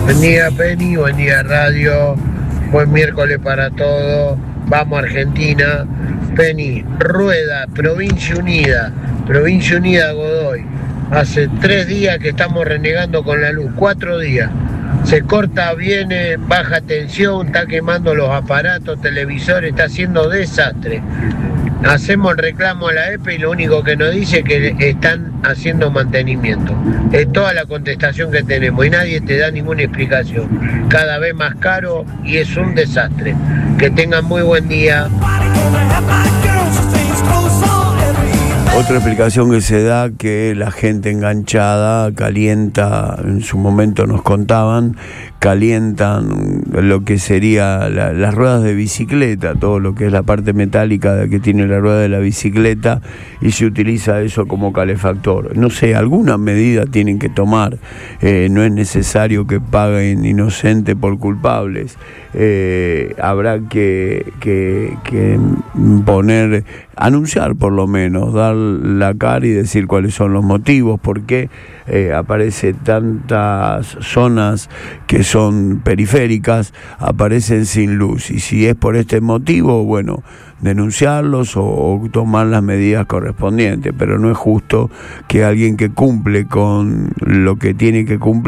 Buen día, Penny, buen día, radio. Buen miércoles para todos. Vamos, Argentina. Penny, Rueda, Provincia Unida, Godoy. Hace 3 días que estamos renegando con la luz, 4 días. Se corta, viene, baja tensión, está quemando los aparatos, televisores, está haciendo desastre. Hacemos el reclamo a la EPE y lo único que nos dice es que están haciendo mantenimiento. Es toda la contestación que tenemos y nadie te da ninguna explicación. Cada vez más caro y es un desastre. Que tengan muy buen día. Otra explicación que se da, que la gente enganchada calienta, en su momento nos contaban, calientan lo que sería las ruedas de bicicleta, todo lo que es la parte metálica que tiene la rueda de la bicicleta, y se utiliza eso como calefactor. No sé, alguna medida tienen que tomar, no es necesario que paguen inocentes por culpables. Habrá que poner, anunciar por lo menos, dar la cara y decir cuáles son los motivos, por qué aparece tantas zonas que son periféricas, aparecen sin luz, y si es por este motivo, bueno, denunciarlos o tomar las medidas correspondientes, pero no es justo que alguien que cumple con lo que tiene que cumplir